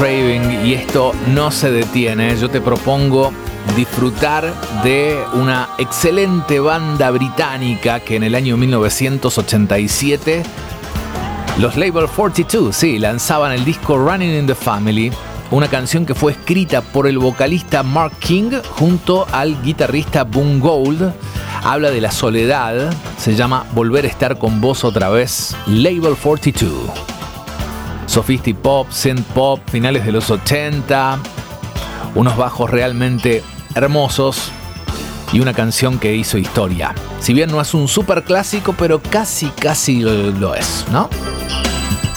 Craving y esto no se detiene. Yo te propongo disfrutar de una excelente banda británica que en el año 1987 los Label 42, sí, lanzaban el disco Running in the Family, una canción que fue escrita por el vocalista Mark King junto al guitarrista Boone Gould. Habla de la soledad, se llama Volver a estar con vos otra vez, Label 42. Sophisti pop, synth pop, finales de los 80, unos bajos realmente hermosos y una canción que hizo historia. Si bien no es un super clásico, pero casi lo es, ¿no?